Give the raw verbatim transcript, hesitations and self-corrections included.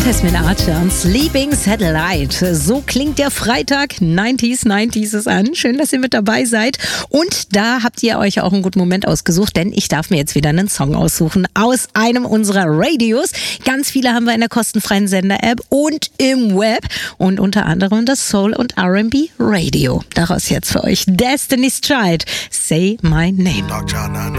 Jasmine Archer und Sleeping Satellite. So klingt der Freitag. neunziger, neunziger ist an. Schön, dass ihr mit dabei seid. Und da habt ihr euch auch einen guten Moment ausgesucht, denn ich darf mir jetzt wieder einen Song aussuchen aus einem unserer Radios. Ganz viele haben wir in der kostenfreien Sender-App und im Web. Und unter anderem das Soul- und R and B Radio. Daraus jetzt für euch Destiny's Child. Say My Name.